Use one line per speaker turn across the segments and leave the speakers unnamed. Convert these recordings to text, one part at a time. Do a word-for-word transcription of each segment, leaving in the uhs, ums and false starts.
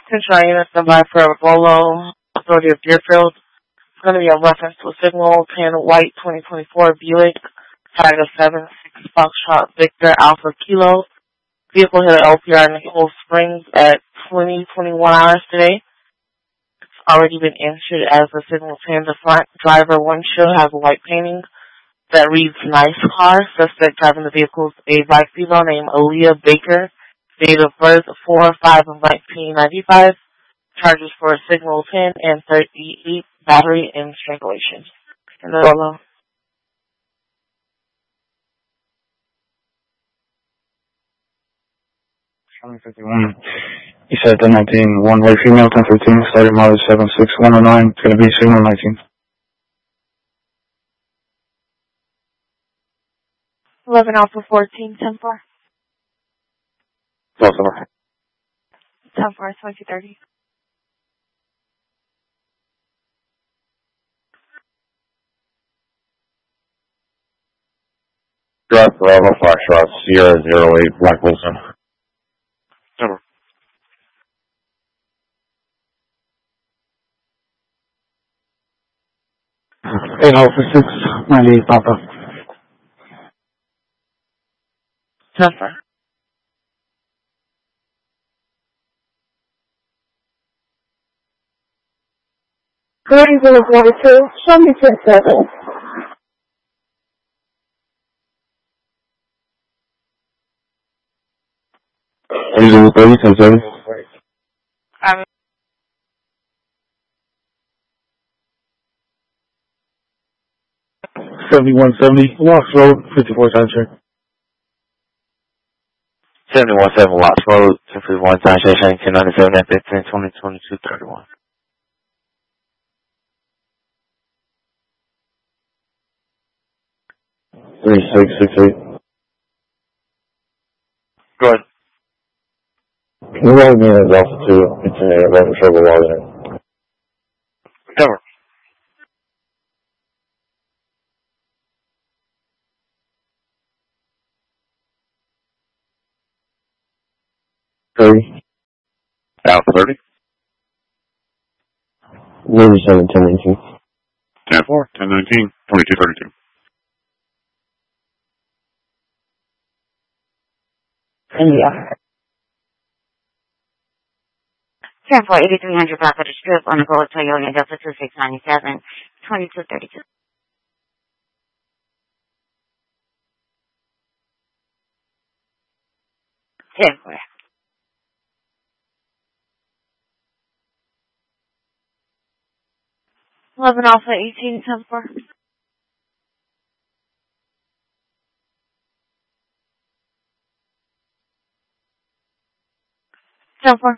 Central unit standby for a Bolo, Authority of Deerfield. It's going to be a reference to a signal ten white twenty twenty-four Buick, tag of seven six Foxtrot Victor Alpha Kilo. Vehicle hit an L P R in Nicole Springs at twenty twenty-one hours today. It's already been issued as a signal ten. The front driver windshield has white painting that reads nice car. Suspect driving the vehicle is a black female named Aaliyah Baker. Date of birth four five of nineteen ninety-five. Charges for signal ten and thirty-eight battery and strangulation. And the Bolo.
twenty fifty-one. You said ten nineteen, one white female, ten fifteen, starting model seven six one oh nine. It's going to be signal nineteen.
eleven Alpha fourteen, ten four.
twelve four.
ten four, twenty thirty.
Drive Bravo Foxtrot Sierra zero eight Black Wilson.
Number. eight Alpha six ninety-eight Papa.
Number.
Green zero forty-two, show me ten seven.
Zero thirty, ten seven.
Um,
seventy-one seventy, Lost Road, fifty-four Times Check.
seventy-one seven Lost Road, fifty-one Times Check, nineteen ninety-seven at fifteen twenty twenty-two thirty-one. three six six eight.
Go ahead.
Can you log me in as Alpha two? It's in there, I'm sure we'll log in.
Cover.
thirty.
Alpha thirty.
Liberty seven, ten nineteen.
ten four, ten nineteen, twenty-two thirty-two.
India. ten four, eighty-three hundred Papa to Strip on the Gold Toyota Delta two six nine seven, twenty-two thirty-two. ten four. eleven Alpha eighteen, ten four. ten four.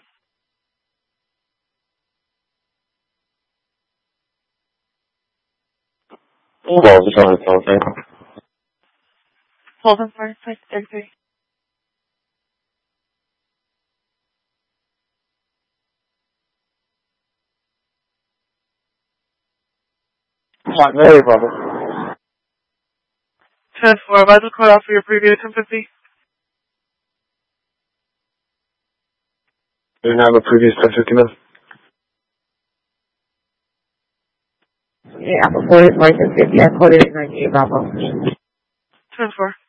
Hold on, just on the phone thing.
Hold on for thirty-three.
Hot Mary, brother.
ten four, have I just called out for your previous sympathy?
Didn't have a previous ten fifty minutes.
Yeah, before it was fifty, I quoted it ninety-eight Bravo.
ten four.